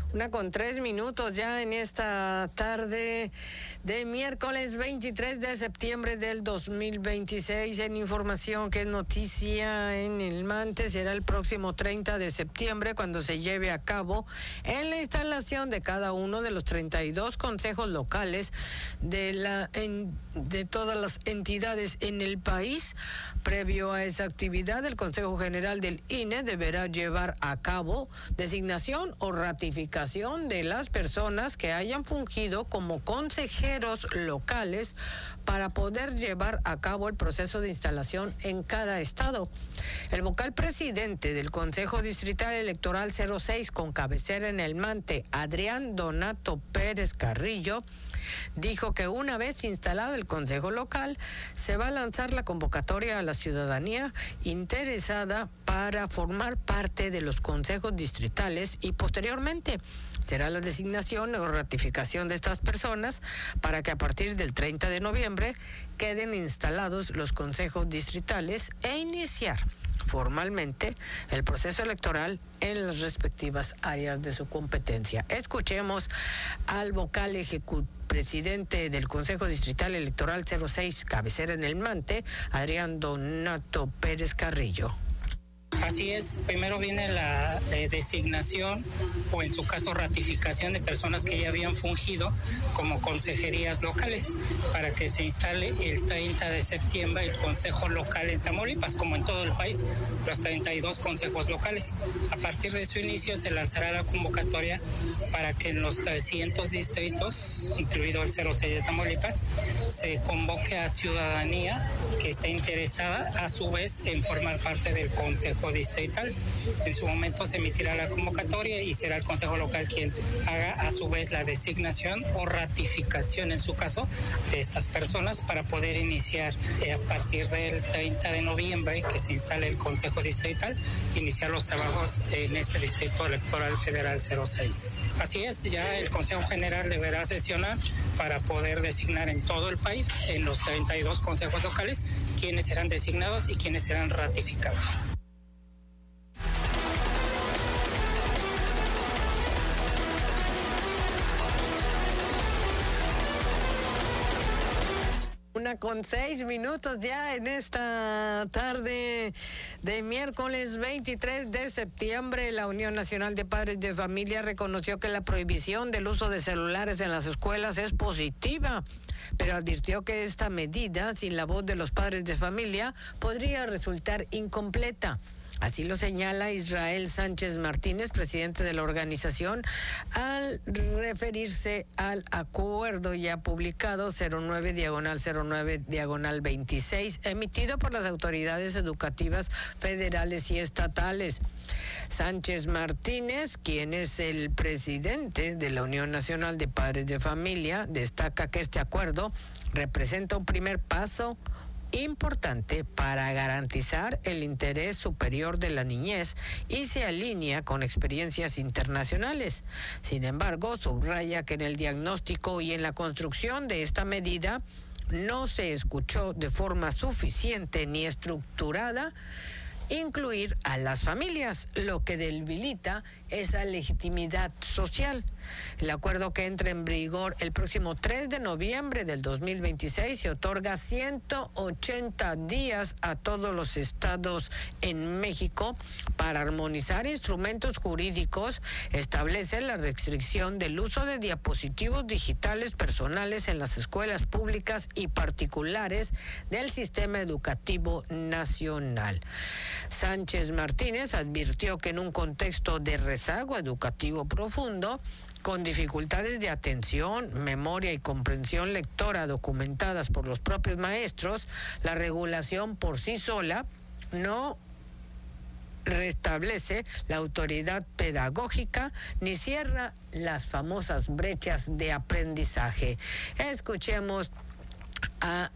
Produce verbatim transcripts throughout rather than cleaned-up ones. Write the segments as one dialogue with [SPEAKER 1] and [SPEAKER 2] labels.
[SPEAKER 1] Una con tres minutos ya en esta tarde de miércoles veintitrés de septiembre del dos mil veintiséis. En información que es noticia en el Mante, será el próximo treinta de septiembre cuando se lleve a cabo en la instalación de cada uno de los treinta y dos consejos locales de, la, en, de todas las entidades en el país. Previo a esa actividad, el Consejo General del I N E deberá llevar a cabo designación o ratificación de las personas que hayan fungido como consejeros locales para poder llevar a cabo el proceso de instalación en cada estado. El vocal presidente del Consejo Distrital Electoral cero seis con cabecera en el Mante, Adrián Donato Pérez Carrillo, dijo que una vez instalado el Consejo Local, se va a lanzar la convocatoria a la ciudadanía interesada para formar parte de los consejos distritales y posteriormente será la designación o ratificación de estas personas para que a partir del treinta de noviembre queden instalados los consejos distritales e iniciar formalmente el proceso electoral en las respectivas áreas de su competencia. Escuchemos al vocal ejecutivo presidente del Consejo Distrital Electoral cero seis, cabecera en el Mante, Adrián Donato Pérez Carrillo.
[SPEAKER 2] Así es, primero viene la eh, designación o en su caso ratificación de personas que ya habían fungido como consejerías locales para que se instale el treinta de septiembre el Consejo Local en Tamaulipas, como en todo el país, los treinta y dos consejos locales. A partir de su inicio se lanzará la convocatoria para que en los trescientos distritos, incluido el cero seis de Tamaulipas, se convoque a ciudadanía que esté interesada a su vez en formar parte del Consejo Distrital. En su momento se emitirá la convocatoria y será el Consejo Local quien haga a su vez la designación o ratificación en su caso de estas personas para poder iniciar eh, a partir del treinta de noviembre que se instale el Consejo Distrital, iniciar los trabajos en este Distrito Electoral Federal cero seis. Así es, ya el Consejo General deberá sesionar para poder designar en todo el país, en los treinta y dos consejos locales, quienes serán designados y quienes serán ratificados.
[SPEAKER 1] Una con seis minutos ya en esta tarde de miércoles veintitrés de septiembre. La Unión Nacional de Padres de Familia reconoció que la prohibición del uso de celulares en las escuelas es positiva, pero advirtió que esta medida, sin la voz de los padres de familia, podría resultar incompleta. Así lo señala Israel Sánchez Martínez, presidente de la organización, al referirse al acuerdo ya publicado cero nueve diagonal cero nueve diagonal veintiséis, emitido por las autoridades educativas federales y estatales. Sánchez Martínez, quien es el presidente de la Unión Nacional de Padres de Familia, destaca que este acuerdo representa un primer paso importante para garantizar el interés superior de la niñez y se alinea con experiencias internacionales. Sin embargo, subraya que en el diagnóstico y en la construcción de esta medida no se escuchó de forma suficiente ni estructurada incluir a las familias, lo que debilita esa legitimidad social. El acuerdo, que entra en vigor el próximo tres de noviembre del dos mil veintiséis, se otorga ciento ochenta días a todos los estados en México para armonizar instrumentos jurídicos, establece la restricción del uso de diapositivos digitales personales en las escuelas públicas y particulares del sistema educativo nacional. Sánchez Martínez advirtió que en un contexto de rezago educativo profundo, con dificultades de atención, memoria y comprensión lectora documentadas por los propios maestros, la regulación por sí sola no restablece la autoridad pedagógica ni cierra las famosas brechas de aprendizaje. Escuchemos a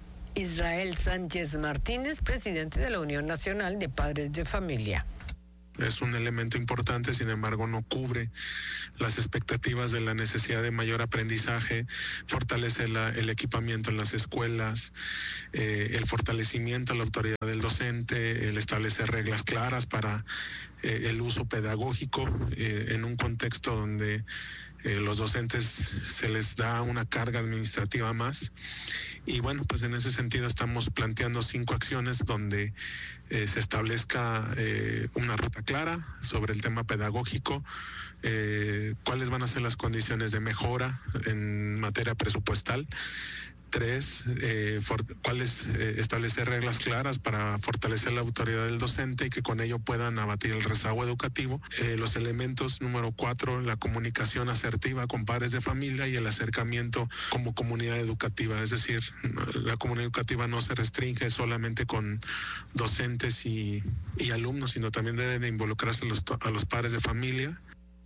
[SPEAKER 1] Israel Sánchez Martínez, presidente de la Unión Nacional de Padres de Familia.
[SPEAKER 3] es un elemento importante, sin embargo no cubre las expectativas de la necesidad de mayor aprendizaje, fortalece la, el equipamiento en las escuelas, eh, el fortalecimiento de la autoridad del docente, el establecer reglas claras para eh, el uso pedagógico eh, en un contexto donde Eh, los docentes se les da una carga administrativa más. Y bueno, pues en ese sentido estamos planteando cinco acciones donde eh, se establezca eh, una ruta clara sobre el tema pedagógico, eh, cuáles van a ser las condiciones de mejora en materia presupuestal. Tres, eh, for, cuáles eh, establecer reglas claras para fortalecer la autoridad del docente y que con ello puedan abatir el rezago educativo. Eh, los elementos número cuatro, la comunicación asertiva con padres de familia y el acercamiento como comunidad educativa. Es decir, la comunidad educativa no se restringe solamente con docentes y, y alumnos, sino también debe de involucrarse los, a los padres de familia.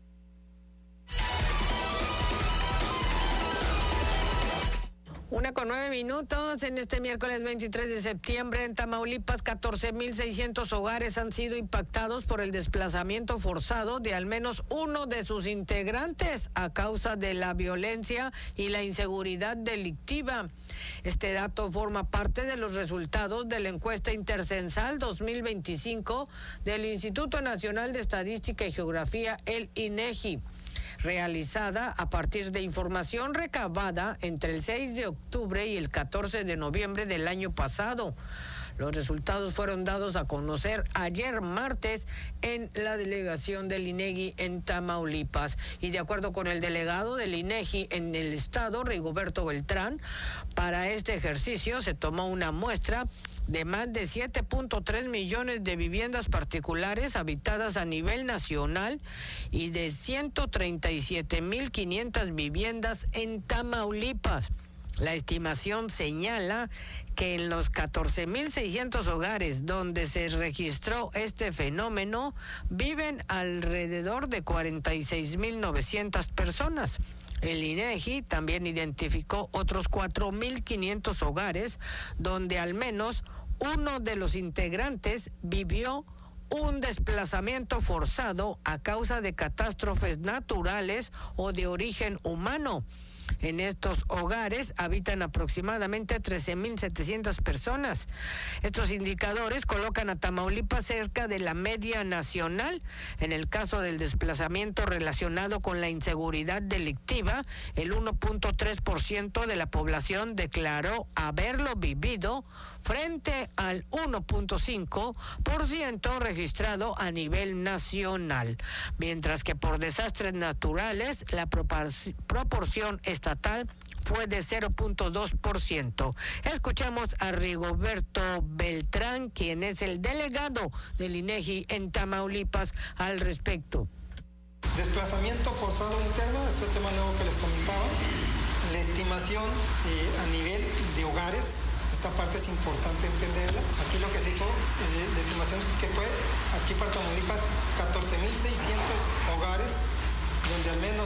[SPEAKER 1] Una con nueve minutos. En este miércoles veintitrés de septiembre en Tamaulipas, catorce mil seiscientos hogares han sido impactados por el desplazamiento forzado de al menos uno de sus integrantes a causa de la violencia y la inseguridad delictiva. Este dato forma parte de los resultados de la encuesta intercensal dos mil veinticinco del Instituto Nacional de Estadística y Geografía, el INEGI, realizada a partir de información recabada entre el seis de octubre y el catorce de noviembre del año pasado. Los resultados fueron dados a conocer ayer martes en la delegación del INEGI en Tamaulipas. Y de acuerdo con el delegado del INEGI en el estado, Rigoberto Beltrán, para este ejercicio se tomó una muestra de más de siete punto tres millones de viviendas particulares habitadas a nivel nacional y de ciento treinta y siete mil quinientas viviendas en Tamaulipas. La estimación señala que en los catorce mil seiscientos hogares donde se registró este fenómeno viven alrededor de cuarenta y seis mil novecientas personas. El INEGI también identificó otros cuatro mil quinientos hogares donde al menos uno de los integrantes vivió un desplazamiento forzado a causa de catástrofes naturales o de origen humano. En estos hogares habitan aproximadamente trece mil setecientas personas. Estos indicadores colocan a Tamaulipas cerca de la media nacional. En el caso del desplazamiento relacionado con la inseguridad delictiva, el uno punto tres por ciento de la población declaró haberlo vivido frente al uno punto cinco por ciento registrado a nivel nacional. Mientras que por desastres naturales, la proporción estatal fue de cero punto dos por ciento. Escuchamos a Rigoberto Beltrán, quien es el delegado del INEGI en Tamaulipas, al respecto.
[SPEAKER 4] Desplazamiento forzado interno, este tema nuevo que les comentaba, la estimación eh, a nivel de hogares, esta parte es importante entenderla. Aquí lo que se hizo eh, de estimación es que fue, aquí para Tamaulipas, catorce mil seiscientos hogares, donde al menos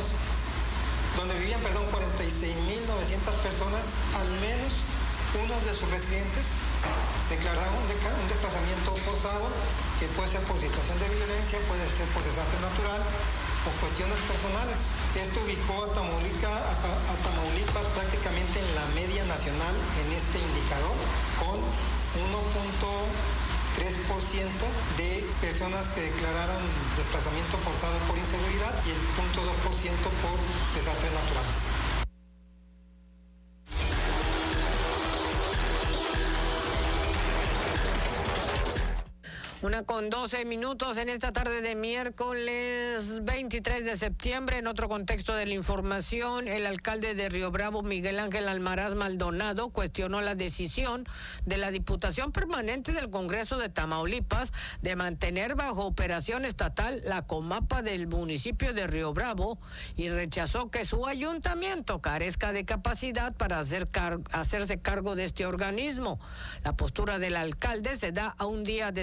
[SPEAKER 4] donde vivían, perdón, cuarenta y seis mil novecientas personas, al menos uno de sus residentes declararon un, de, un desplazamiento forzado, que puede ser por situación de violencia, puede ser por desastre natural o cuestiones personales. Esto ubicó a Tamaulipas, a, a Tamaulipas prácticamente en la media nacional en este indicador, con uno punto tres por ciento de personas que declararon desplazamiento forzado por inseguridad y el cero punto dos por ciento por desastres naturales.
[SPEAKER 1] Una con doce minutos en esta tarde de miércoles veintitrés de septiembre. En otro contexto de la información, el alcalde de Río Bravo, Miguel Ángel Almaraz Maldonado, cuestionó la decisión de la Diputación Permanente del Congreso de Tamaulipas de mantener bajo operación estatal la Comapa del municipio de Río Bravo y rechazó que su ayuntamiento carezca de capacidad para hacer car- hacerse cargo de este organismo. La postura del alcalde se da a un día después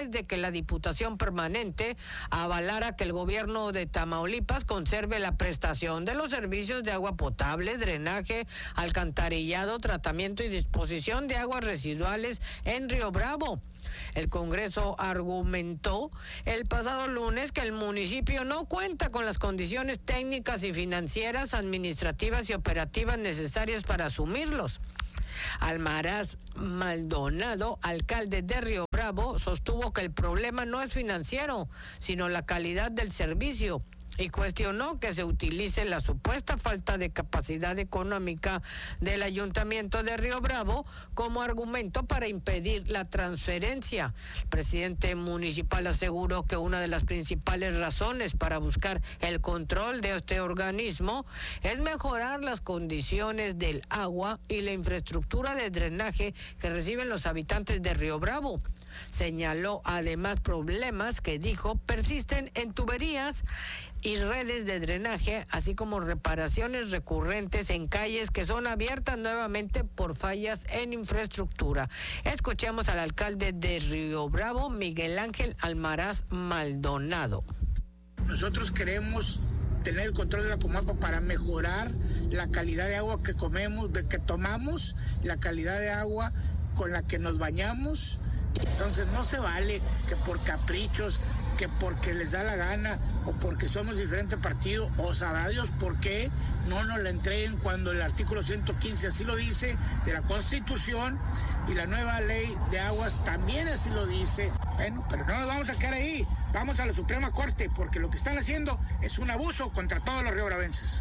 [SPEAKER 1] después de que la Diputación Permanente avalara que el gobierno de Tamaulipas conserve la prestación de los servicios de agua potable, drenaje, alcantarillado, tratamiento y disposición de aguas residuales en Río Bravo. El Congreso argumentó el pasado lunes que el municipio no cuenta con las condiciones técnicas y financieras, administrativas y operativas necesarias para asumirlos. Almaraz Maldonado, alcalde de Río Bravo, sostuvo que el problema no es financiero, sino la calidad del servicio, y cuestionó que se utilice la supuesta falta de capacidad económica del Ayuntamiento de Río Bravo como argumento para impedir la transferencia. El presidente municipal aseguró que una de las principales razones para buscar el control de este organismo es mejorar las condiciones del agua y la infraestructura de drenaje que reciben los habitantes de Río Bravo. Señaló además problemas que dijo persisten en tuberías y redes de drenaje, así como reparaciones recurrentes en calles que son abiertas nuevamente por fallas en infraestructura. Escuchemos al alcalde de Río Bravo, Miguel Ángel Almaraz Maldonado.
[SPEAKER 5] Nosotros queremos tener el control de la Comapa para mejorar la calidad de agua que comemos, de que tomamos, la calidad de agua con la que nos bañamos. Entonces no se vale que por caprichos, que porque les da la gana o porque somos diferente partido o sabrá Dios por qué no nos la entreguen cuando el artículo ciento quince así lo dice de la Constitución y la nueva ley de aguas también así lo dice. Bueno, pero no nos vamos a quedar ahí, vamos a la Suprema Corte porque lo que están haciendo es un abuso contra todos los riobravenses.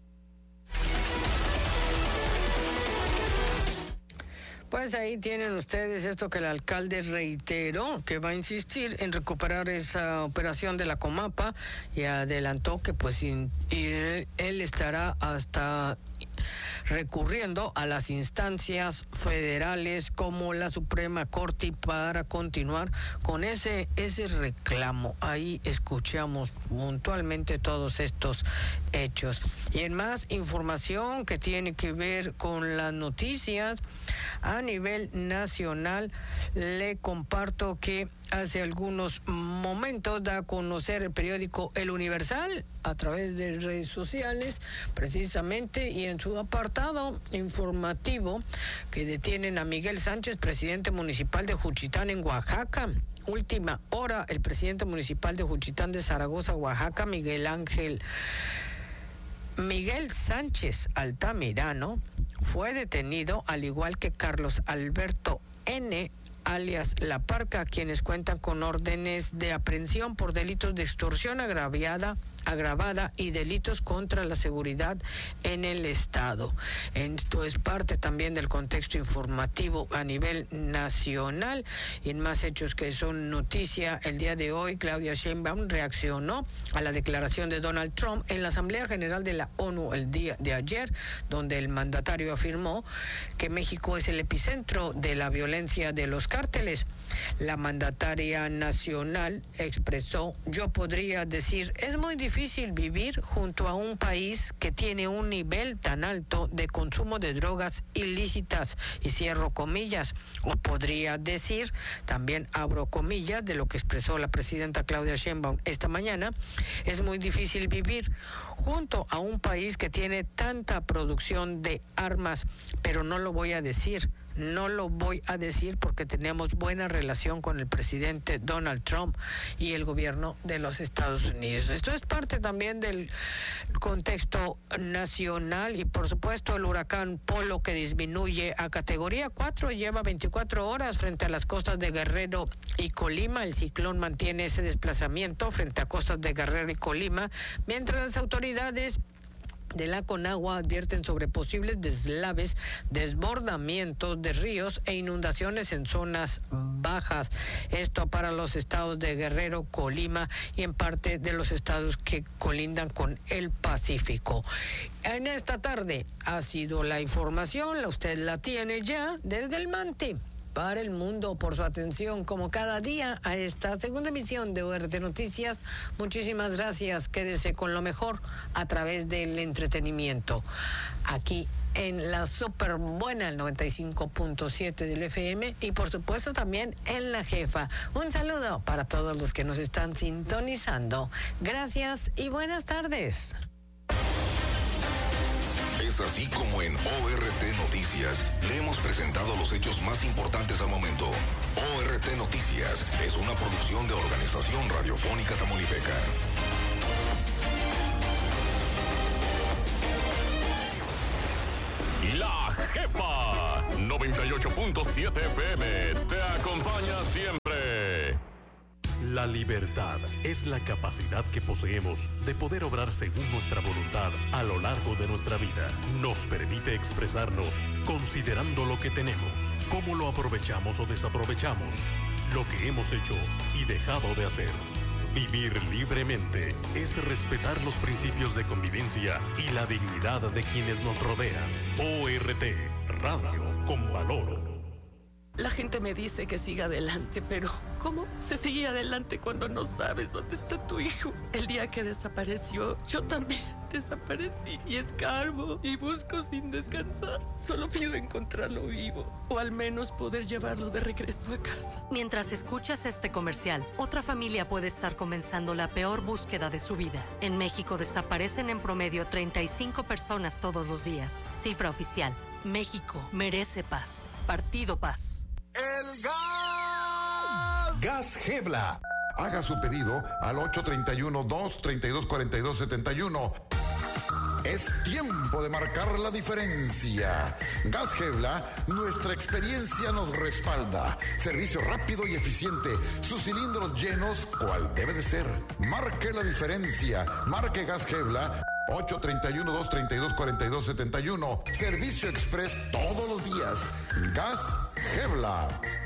[SPEAKER 1] Pues ahí tienen ustedes esto que el alcalde reiteró, que va a insistir en recuperar esa operación de la Comapa, y adelantó que pues y él, él estará hasta recurriendo a las instancias federales como la Suprema Corte para continuar con ese ese reclamo. Ahí escuchamos puntualmente todos estos hechos. Y en más información que tiene que ver con las noticias a nivel nacional, le comparto que hace algunos momentos da a conocer el periódico El Universal a través de redes sociales, precisamente, y en su apartado informativo, que detienen a Miguel Sánchez, presidente municipal de Juchitán en Oaxaca. Última hora, el presidente municipal de Juchitán de Zaragoza, Oaxaca, Miguel Ángel Miguel Sánchez Altamirano, fue detenido, al igual que Carlos Alberto N., alias La Parca, quienes cuentan con órdenes de aprehensión por delitos de extorsión agraviada, agravada y delitos contra la seguridad en el Estado. Esto es parte también del contexto informativo a nivel nacional. Y en más hechos que son noticia, el día de hoy Claudia Sheinbaum reaccionó a la declaración de Donald Trump en la Asamblea General de la ONU el día de ayer, donde el mandatario afirmó que México es el epicentro de la violencia de los cárteles. La mandataria nacional expresó: yo podría decir, es muy difícil vivir junto a un país que tiene un nivel tan alto de consumo de drogas ilícitas, y cierro comillas, o podría decir, también abro comillas, de lo que expresó la presidenta Claudia Sheinbaum esta mañana, es muy difícil vivir junto a un país que tiene tanta producción de armas, pero no lo voy a decir. No lo voy a decir porque tenemos buena relación con el presidente Donald Trump y el gobierno de los Estados Unidos. Esto es parte también del contexto nacional. Y por supuesto el huracán Polo, que disminuye a categoría cuatro, lleva veinticuatro horas frente a las costas de Guerrero y Colima. El ciclón mantiene ese desplazamiento frente a costas de Guerrero y Colima, mientras las autoridades de la Conagua advierten sobre posibles deslaves, desbordamientos de ríos e inundaciones en zonas bajas. Esto para los estados de Guerrero, Colima y en parte de los estados que colindan con el Pacífico. En esta tarde ha sido la información, usted la tiene ya desde el Mante. para el mundo, por su atención como cada día a esta segunda emisión de O R T Noticias. Muchísimas gracias. Quédese con lo mejor a través del entretenimiento. Aquí en la super buena, el noventa y cinco punto siete del F M, y por supuesto también en La Jefa. Un saludo para todos los que nos están sintonizando. Gracias y buenas tardes.
[SPEAKER 6] Es así como en O R T Noticias le hemos presentado los hechos más importantes al momento. O R T Noticias es una producción de Organización Radiofónica Tamaulipeca.
[SPEAKER 7] La Jefa noventa y ocho punto siete F M te acompaña siempre. La libertad es la capacidad que poseemos de poder obrar según nuestra voluntad a lo largo de nuestra vida. Nos permite expresarnos considerando lo que tenemos, cómo lo aprovechamos o desaprovechamos, lo que hemos hecho y dejado de hacer. Vivir libremente es respetar los principios de convivencia y la dignidad de quienes nos rodean. O R T, Radio con Valor.
[SPEAKER 8] La gente me dice que siga adelante, pero ¿cómo se sigue adelante cuando no sabes dónde está tu hijo? El día que desapareció, yo también desaparecí y escarbo y busco sin descansar. Solo pido encontrarlo vivo o al menos poder llevarlo de regreso a casa.
[SPEAKER 9] Mientras escuchas este comercial, otra familia puede estar comenzando la peor búsqueda de su vida. En México desaparecen en promedio treinta y cinco personas todos los días. Cifra oficial. México merece paz. Partido Paz.
[SPEAKER 10] ¡El gas!
[SPEAKER 11] Gas Gebla. Haga su pedido al ocho tres uno, dos tres dos, cuatro dos siete uno. Es tiempo de marcar la diferencia. Gas Gebla, nuestra experiencia nos respalda. Servicio rápido y eficiente. Sus cilindros llenos, cual debe de ser. Marque la diferencia. Marque Gas Gebla. ocho tres uno, dos tres dos, cuatro dos siete uno. Servicio express todos los días. Gas Gebla.